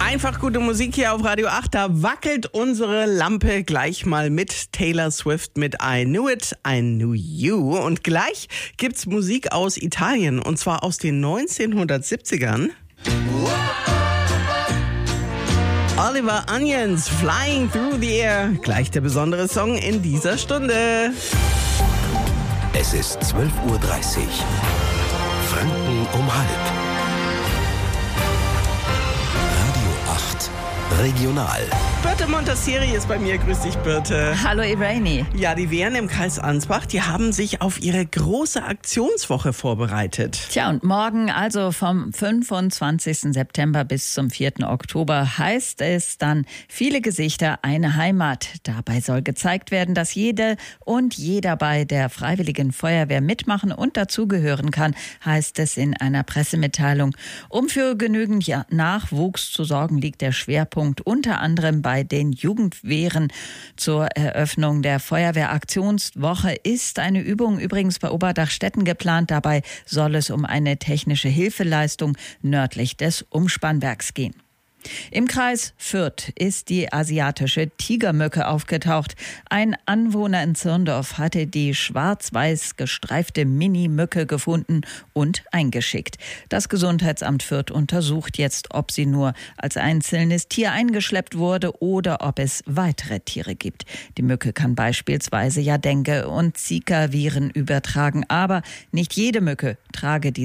Einfach gute Musik hier auf Radio 8. Da wackelt unsere Lampe gleich mal mit Taylor Swift mit I Knew It, I Knew You. Und gleich gibt's Musik aus Italien und zwar aus den 1970ern. Oliver Onions, Flying Through the Air. Gleich der besondere Song in dieser Stunde. Es ist 12:30 Uhr. Franken um halb. Radio 8 Regional. Birte Montasseri ist bei mir. Grüß dich, Birte. Hallo, Irene. Ja, die Wehren im Kreis Ansbach, die haben sich auf ihre große Aktionswoche vorbereitet. Tja, und morgen, also vom 25. September bis zum 4. Oktober, heißt es dann viele Gesichter, eine Heimat. Dabei soll gezeigt werden, dass jede und jeder bei der Freiwilligen Feuerwehr mitmachen und dazugehören kann, heißt es in einer Pressemitteilung. Um für genügend Nachwuchs zu sorgen, liegt der Schwerpunkt unter anderem bei den Jugendwehren. Zur Eröffnung der Feuerwehraktionswoche ist eine Übung übrigens bei Oberdachstetten geplant. Dabei soll es um eine technische Hilfeleistung nördlich des Umspannwerks gehen. Im Kreis Fürth ist die asiatische Tigermücke aufgetaucht. Ein Anwohner in Zirndorf hatte die schwarz-weiß gestreifte Mini-Mücke gefunden und eingeschickt. Das Gesundheitsamt Fürth untersucht jetzt, ob sie nur als einzelnes Tier eingeschleppt wurde oder ob es weitere Tiere gibt. Die Mücke kann beispielsweise Dengue- und Zika-Viren übertragen, aber nicht jede Mücke trage die